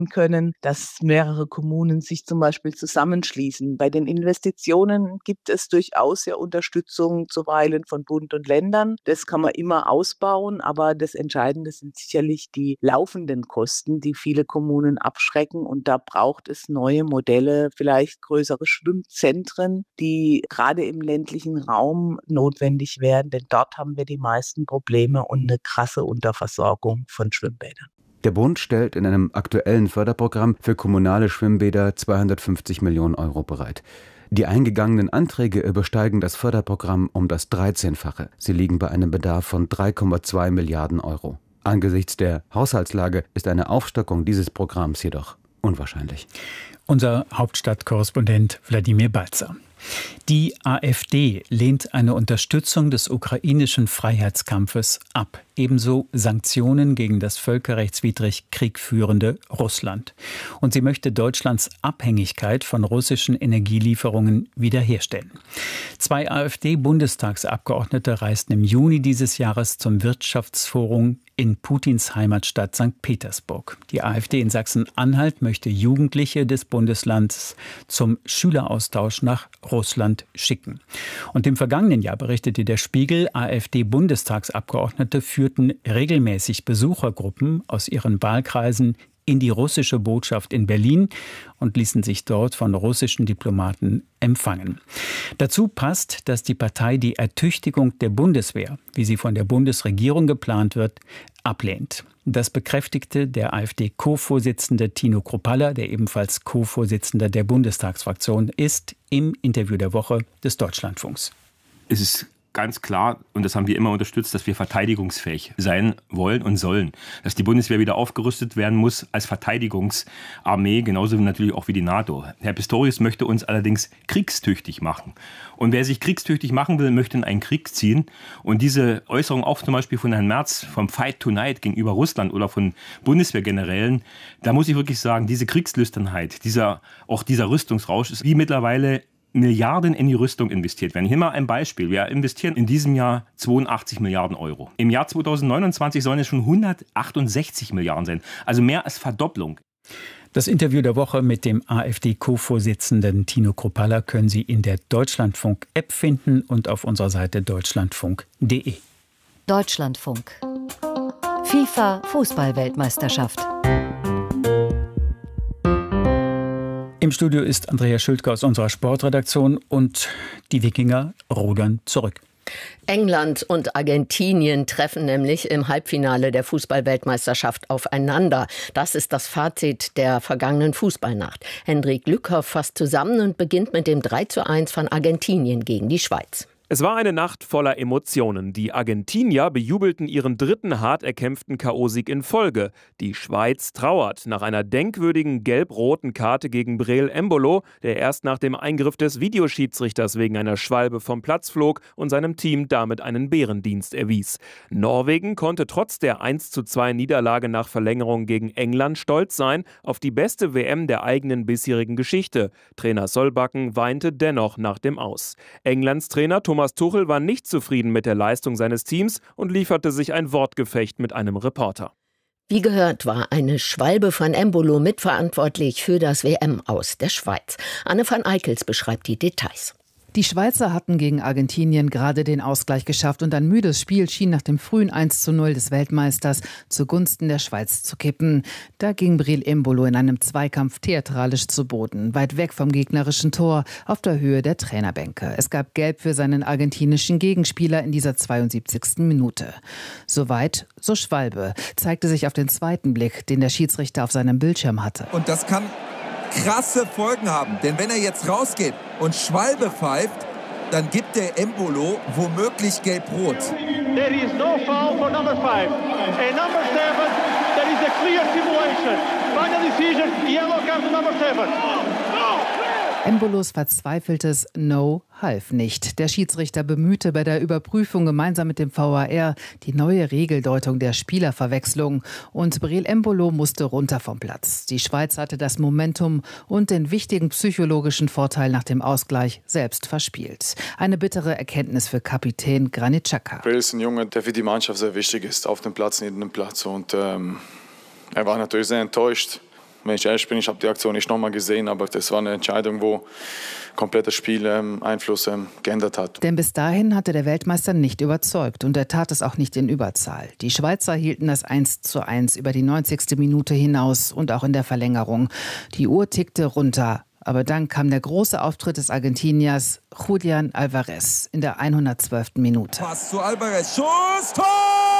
können, dass mehrere Kommunen sich zum Beispiel zusammenschließen. Bei den Investitionen gibt es durchaus ja Unterstützung zuweilen von Bund und Ländern. Das kann man immer ausbauen, aber das Entscheidende sind sicherlich die laufenden Kosten, die viele Kommunen abschrecken. Und da braucht es neue Modelle, vielleicht größere Schwimmzentren, die gerade im ländlichen Raum notwendig werden, denn dort haben wir die meisten Probleme und eine krasse Unterversorgung von Schwimmbädern. Der Bund stellt in einem aktuellen Förderprogramm für kommunale Schwimmbäder 250 Millionen Euro bereit. Die eingegangenen Anträge übersteigen das Förderprogramm um das 13-fache. Sie liegen bei einem Bedarf von 3,2 Milliarden Euro. Angesichts der Haushaltslage ist eine Aufstockung dieses Programms jedoch unwahrscheinlich. Unser Hauptstadtkorrespondent Wladimir Balzer. Die AfD lehnt eine Unterstützung des ukrainischen Freiheitskampfes ab. Ebenso Sanktionen gegen das völkerrechtswidrig Krieg führende Russland. Und sie möchte Deutschlands Abhängigkeit von russischen Energielieferungen wiederherstellen. 2 AfD-Bundestagsabgeordnete reisten im Juni dieses Jahres zum Wirtschaftsforum in Putins Heimatstadt St. Petersburg. Die AfD in Sachsen-Anhalt möchte Jugendliche des Bundeslands zum Schüleraustausch nach Russland schicken. Und im vergangenen Jahr berichtete der Spiegel, AfD-Bundestagsabgeordnete führten regelmäßig Besuchergruppen aus ihren Wahlkreisen in die russische Botschaft in Berlin und ließen sich dort von russischen Diplomaten empfangen. Dazu passt, dass die Partei die Ertüchtigung der Bundeswehr, wie sie von der Bundesregierung geplant wird, ablehnt. Das bekräftigte der AfD-Co-Vorsitzende Tino Kruppalla, der ebenfalls Co-Vorsitzender der Bundestagsfraktion ist, im Interview der Woche des Deutschlandfunks. Es ist ganz klar, und das haben wir immer unterstützt, dass wir verteidigungsfähig sein wollen und sollen. Dass die Bundeswehr wieder aufgerüstet werden muss als Verteidigungsarmee, genauso natürlich auch wie die NATO. Herr Pistorius möchte uns allerdings kriegstüchtig machen. Und wer sich kriegstüchtig machen will, möchte in einen Krieg ziehen. Und diese Äußerung auch zum Beispiel von Herrn Merz vom Fight Tonight gegenüber Russland oder von Bundeswehrgenerälen, da muss ich wirklich sagen, diese Kriegslüsternheit, dieser Rüstungsrausch ist wie mittlerweile Milliarden in die Rüstung investiert werden. Hier mal ein Beispiel. Wir investieren in diesem Jahr 82 Milliarden Euro. Im Jahr 2029 sollen es schon 168 Milliarden sein. Also mehr als Verdopplung. Das Interview der Woche mit dem AfD-Co-Vorsitzenden Tino Kruppalla können Sie in der Deutschlandfunk-App finden und auf unserer Seite deutschlandfunk.de. Deutschlandfunk. FIFA-Fußball-Weltmeisterschaft. Im Studio ist Andrea Schültke aus unserer Sportredaktion und die Wikinger rudern zurück. England und Argentinien treffen nämlich im Halbfinale der Fußball-Weltmeisterschaft aufeinander. Das ist das Fazit der vergangenen Fußballnacht. Hendrik Lückhoff fasst zusammen und beginnt mit dem 3:1 von Argentinien gegen die Schweiz. Es war eine Nacht voller Emotionen. Die Argentinier bejubelten ihren 3. hart erkämpften K.O.-Sieg in Folge. Die Schweiz trauert nach einer denkwürdigen gelb-roten Karte gegen Breel Embolo, der erst nach dem Eingriff des Videoschiedsrichters wegen einer Schwalbe vom Platz flog und seinem Team damit einen Bärendienst erwies. Norwegen konnte trotz der 1:2 Niederlage nach Verlängerung gegen England stolz sein auf die beste WM der eigenen bisherigen Geschichte. Trainer Solbakken weinte dennoch nach dem Aus. Englands Trainer Thomas Tuchel war nicht zufrieden mit der Leistung seines Teams und lieferte sich ein Wortgefecht mit einem Reporter. Wie gehört, war eine Schwalbe von Embolo mitverantwortlich für das WM-Aus der Schweiz. Anne van Eickels beschreibt die Details. Die Schweizer hatten gegen Argentinien gerade den Ausgleich geschafft und ein müdes Spiel schien nach dem frühen 1:0 des Weltmeisters zugunsten der Schweiz zu kippen. Da ging Breel Embolo in einem Zweikampf theatralisch zu Boden, weit weg vom gegnerischen Tor, auf der Höhe der Trainerbänke. Es gab Gelb für seinen argentinischen Gegenspieler in dieser 72. Minute. Soweit, so Schwalbe, zeigte sich auf den zweiten Blick, den der Schiedsrichter auf seinem Bildschirm hatte. Und das kann krasse Folgen haben, denn wenn er jetzt rausgeht und Schwalbe pfeift, dann gibt der Embolo womöglich gelb-rot. There is no foul for number 5. And number 7, there is a clear simulation. Final decision, yellow card to number 7. Embolos verzweifeltes No half nicht. Der Schiedsrichter bemühte bei der Überprüfung gemeinsam mit dem VAR die neue Regeldeutung der Spielerverwechslung und Breel Embolo musste runter vom Platz. Die Schweiz hatte das Momentum und den wichtigen psychologischen Vorteil nach dem Ausgleich selbst verspielt. Eine bittere Erkenntnis für Kapitän Granit Xhaka. Breel ist ein Junge, der für die Mannschaft sehr wichtig ist, auf dem Platz, neben dem Platz und er war natürlich sehr enttäuscht. wenn ich ehrlich bin, ich habe die Aktion nicht nochmal gesehen, aber das war eine Entscheidung, wo komplett das Spiel Einfluss geändert hat. Denn bis dahin hatte der Weltmeister nicht überzeugt und er tat es auch nicht in Überzahl. Die Schweizer hielten das 1:1 über die 90. Minute hinaus und auch in der Verlängerung. Die Uhr tickte runter. Aber dann kam der große Auftritt des Argentiniers Julián Álvarez in der 112. Minute. Pass zu Álvarez, Schuss, Tor!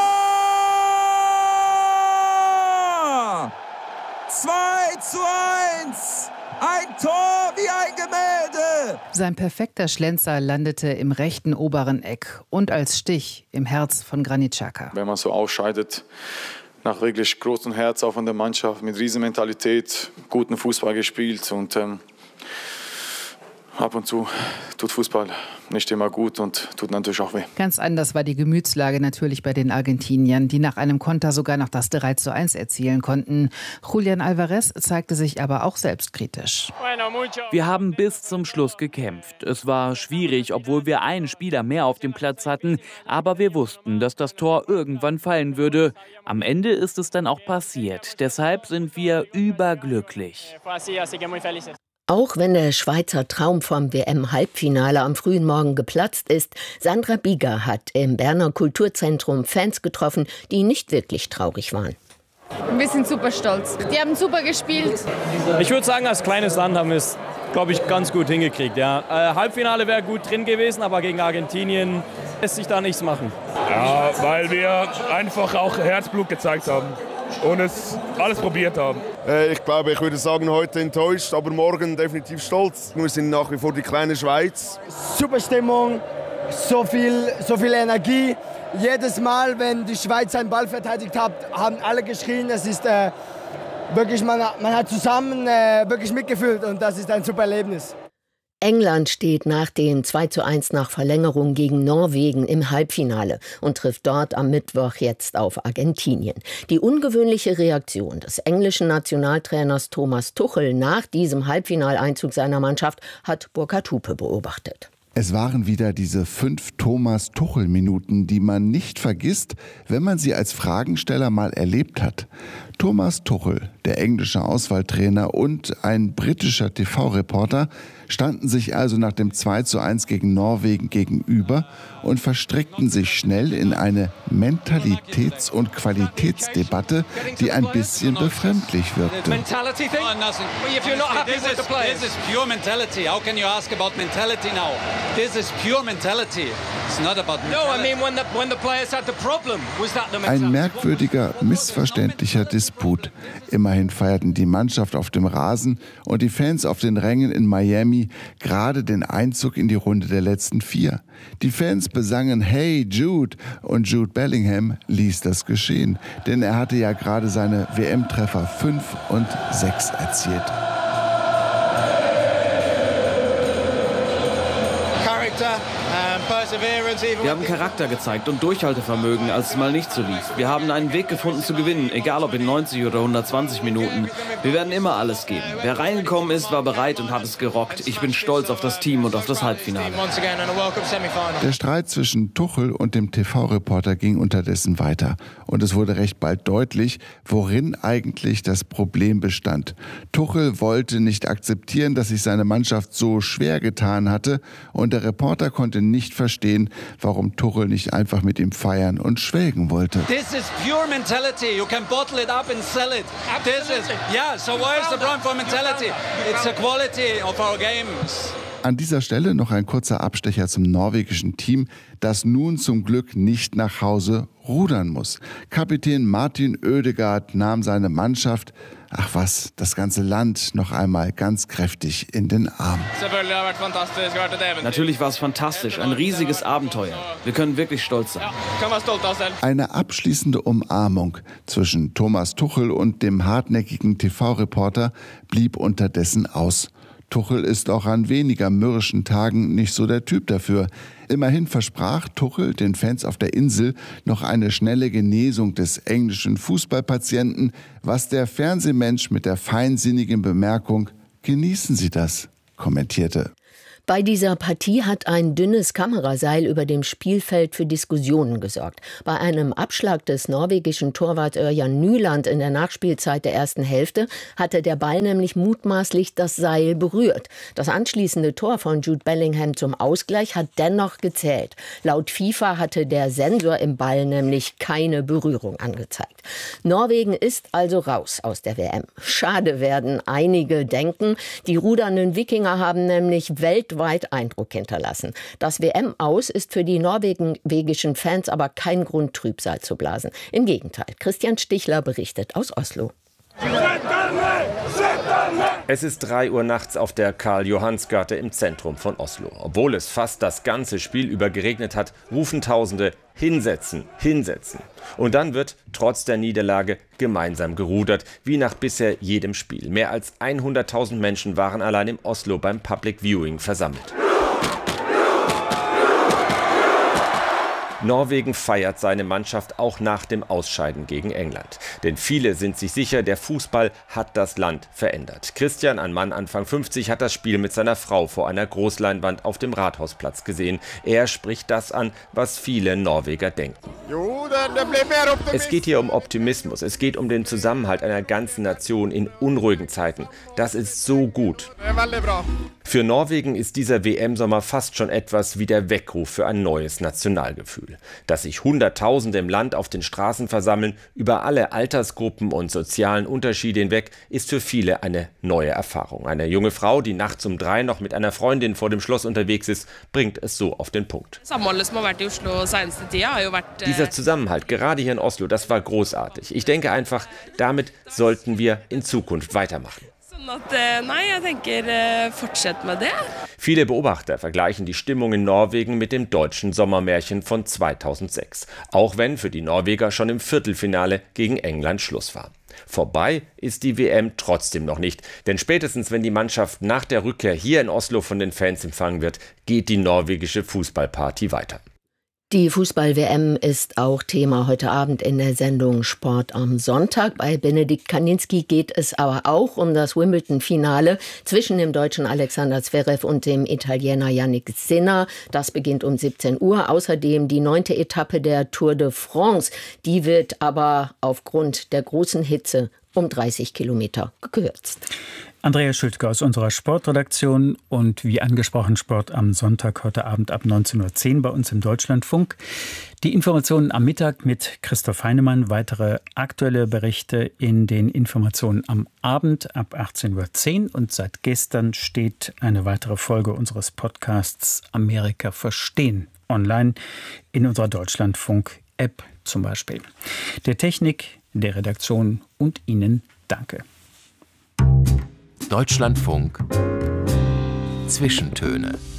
2:1! Ein Tor wie ein Gemälde! Sein perfekter Schlenzer landete im rechten oberen Eck und als Stich im Herz von Granit Xhaka. Wenn man so ausscheidet, nach wirklich großem Herz auch von der Mannschaft, mit Riesenmentalität, guten Fußball gespielt und ab und zu tut Fußball nicht immer gut und tut natürlich auch weh. Ganz anders war die Gemütslage natürlich bei den Argentiniern, die nach einem Konter sogar noch das 3:1 erzielen konnten. Julián Álvarez zeigte sich aber auch selbstkritisch. Wir haben bis zum Schluss gekämpft. Es war schwierig, obwohl wir einen Spieler mehr auf dem Platz hatten, aber wir wussten, dass das Tor irgendwann fallen würde. Am Ende ist es dann auch passiert. Deshalb sind wir überglücklich. Auch wenn der Schweizer Traum vom WM-Halbfinale am frühen Morgen geplatzt ist, Sandra Bieger hat im Berner Kulturzentrum Fans getroffen, die nicht wirklich traurig waren. Wir sind super stolz. Die haben super gespielt. Ich würde sagen, als kleines Land haben wir es, glaube ich, ganz gut hingekriegt. Ja. Halbfinale wäre gut drin gewesen, aber gegen Argentinien lässt sich da nichts machen. Ja, weil wir einfach auch Herzblut gezeigt haben und es alles probiert haben. Ich glaube, ich würde sagen, heute enttäuscht, aber morgen definitiv stolz. Wir sind nach wie vor die kleine Schweiz. Super Stimmung, so viel Energie. Jedes Mal, wenn die Schweiz einen Ball verteidigt hat, haben alle geschrien. Es ist wirklich, man hat zusammen wirklich mitgefühlt und das ist ein super Erlebnis. England steht nach den 2:1 nach Verlängerung gegen Norwegen im Halbfinale und trifft dort am Mittwoch jetzt auf Argentinien. Die ungewöhnliche Reaktion des englischen Nationaltrainers Thomas Tuchel nach diesem Halbfinaleinzug seiner Mannschaft hat Burkhard Hupe beobachtet. Es waren wieder diese 5 Thomas-Tuchel-Minuten, die man nicht vergisst, wenn man sie als Fragensteller mal erlebt hat. Thomas Tuchel, der englische Auswahltrainer und ein britischer TV-Reporter, standen sich also nach dem 2:1 gegen Norwegen gegenüber und verstrickten sich schnell in eine Mentalitäts- und Qualitätsdebatte, die ein bisschen befremdlich wirkte. Ein merkwürdiger, missverständlicher Disput. Immerhin feierten die Mannschaft auf dem Rasen und die Fans auf den Rängen in Miami gerade den Einzug in die Runde der letzten 4. Die Fans besangen Hey Jude und Jude Bellingham ließ das geschehen, denn er hatte ja gerade seine WM-Treffer 5 und 6 erzielt. Wir haben Charakter gezeigt und Durchhaltevermögen, als es mal nicht so lief. Wir haben einen Weg gefunden zu gewinnen, egal ob in 90 oder 120 Minuten. Wir werden immer alles geben. Wer reingekommen ist, war bereit und hat es gerockt. Ich bin stolz auf das Team und auf das Halbfinale. Der Streit zwischen Tuchel und dem TV-Reporter ging unterdessen weiter. Und es wurde recht bald deutlich, worin eigentlich das Problem bestand. Tuchel wollte nicht akzeptieren, dass sich seine Mannschaft so schwer getan hatte. Und der Reporter konnte nicht verstehen, warum Tuchel nicht einfach mit ihm feiern und schwelgen wollte. This is pure mentality. You can bottle it up and sell it. This is, yeah, so where's the problem for mentality? It's the quality of our games. An dieser Stelle noch ein kurzer Abstecher zum norwegischen Team, das nun zum Glück nicht nach Hause rudern muss. Kapitän Martin Ødegaard nahm seine Mannschaft, das ganze Land noch einmal ganz kräftig in den Arm. Natürlich war es fantastisch, ein riesiges Abenteuer. Wir können wirklich stolz sein. Eine abschließende Umarmung zwischen Thomas Tuchel und dem hartnäckigen TV-Reporter blieb unterdessen aus. Tuchel ist auch an weniger mürrischen Tagen nicht so der Typ dafür. Immerhin versprach Tuchel den Fans auf der Insel noch eine schnelle Genesung des englischen Fußballpatienten, was der Fernsehmensch mit der feinsinnigen Bemerkung „Genießen Sie das" kommentierte. Bei dieser Partie hat ein dünnes Kameraseil über dem Spielfeld für Diskussionen gesorgt. Bei einem Abschlag des norwegischen Torwarts Ørjan Nyland in der Nachspielzeit der ersten Hälfte hatte der Ball nämlich mutmaßlich das Seil berührt. Das anschließende Tor von Jude Bellingham zum Ausgleich hat dennoch gezählt. Laut FIFA hatte der Sensor im Ball nämlich keine Berührung angezeigt. Norwegen ist also raus aus der WM. Schade, werden einige denken. Die rudernden Wikinger haben nämlich weltweit Eindruck hinterlassen. Das WM-Aus ist für die norwegischen Fans aber kein Grund, Trübsal zu blasen. Im Gegenteil, Christian Stichler berichtet aus Oslo. Es ist 3 Uhr nachts auf der Karl-Johans-Gate im Zentrum von Oslo. Obwohl es fast das ganze Spiel über geregnet hat, rufen Tausende: hinsetzen, hinsetzen. Und dann wird trotz der Niederlage gemeinsam gerudert, wie nach bisher jedem Spiel. Mehr als 100.000 Menschen waren allein im Oslo beim Public Viewing versammelt. Norwegen feiert seine Mannschaft auch nach dem Ausscheiden gegen England. Denn viele sind sich sicher, der Fußball hat das Land verändert. Christian, ein Mann Anfang 50, hat das Spiel mit seiner Frau vor einer Großleinwand auf dem Rathausplatz gesehen. Er spricht das an, was viele Norweger denken. Es geht hier um Optimismus. Es geht um den Zusammenhalt einer ganzen Nation in unruhigen Zeiten. Das ist so gut. Für Norwegen ist dieser WM-Sommer fast schon etwas wie der Weckruf für ein neues Nationalgefühl. Dass sich Hunderttausende im Land auf den Straßen versammeln, über alle Altersgruppen und sozialen Unterschiede hinweg, ist für viele eine neue Erfahrung. Eine junge Frau, die nachts um 3 noch mit einer Freundin vor dem Schloss unterwegs ist, bringt es so auf den Punkt. Dieser Zusammenhalt, gerade hier in Oslo, das war großartig. Ich denke einfach, damit sollten wir in Zukunft weitermachen. Viele Beobachter vergleichen die Stimmung in Norwegen mit dem deutschen Sommermärchen von 2006. Auch wenn für die Norweger schon im Viertelfinale gegen England Schluss war. Vorbei ist die WM trotzdem noch nicht. Denn spätestens wenn die Mannschaft nach der Rückkehr hier in Oslo von den Fans empfangen wird, geht die norwegische Fußballparty weiter. Die Fußball-WM ist auch Thema heute Abend in der Sendung Sport am Sonntag. Bei Benedikt Kaninski geht es aber auch um das Wimbledon-Finale zwischen dem deutschen Alexander Zverev und dem Italiener Jannik Sinner. Das beginnt um 17 Uhr. Außerdem die 9. Etappe der Tour de France. Die wird aber aufgrund der großen Hitze um 30 Kilometer gekürzt. Andrea Schültke aus unserer Sportredaktion und wie angesprochen Sport am Sonntag heute Abend ab 19.10 Uhr bei uns im Deutschlandfunk. Die Informationen am Mittag mit Christoph Heinemann, weitere aktuelle Berichte in den Informationen am Abend ab 18.10 Uhr und seit gestern steht eine weitere Folge unseres Podcasts Amerika verstehen online in unserer Deutschlandfunk-App zum Beispiel. Der Technik, der Redaktion und Ihnen danke. Deutschlandfunk Zwischentöne